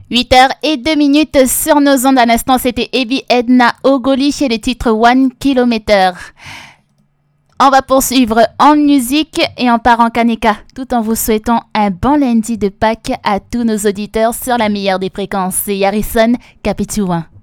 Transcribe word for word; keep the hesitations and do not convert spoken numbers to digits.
huit heures et deux minutes sur nos ondes. À l'instant, c'était Ebi Edna Ogoli chez le titre One Kilometer. On va poursuivre en musique et on part en Kaneka, tout en vous souhaitant un bon lundi de Pâques à tous nos auditeurs sur la meilleure des fréquences. C'est Harrison Capitouin.